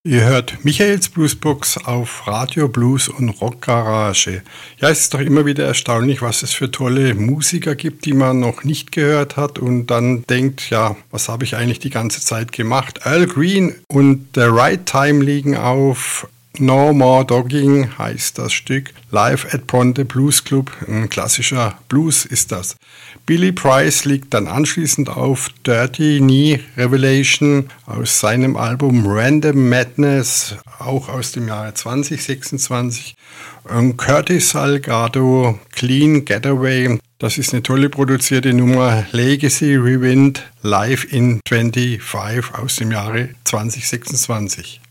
Ihr hört Michaels Bluesbox auf Radio Blues und Rock Garage. Ja, es ist doch immer wieder erstaunlich, was es für tolle Musiker gibt, die man noch nicht gehört hat und dann denkt, ja, was habe ich eigentlich die ganze Zeit gemacht? Earl Green und The Right Time liegen auf. No More Dogging heißt das Stück. Live at Bronte Blues Club, ein klassischer Blues ist das. Billy Price liegt dann anschließend auf Dirty Knee Revelation aus seinem Album Random Madness, auch aus dem Jahre 2026. Und Curtis Salgado, Clean Getaway, das ist eine tolle produzierte Nummer. Legacy Rewind Live in 25 aus dem Jahre 2026.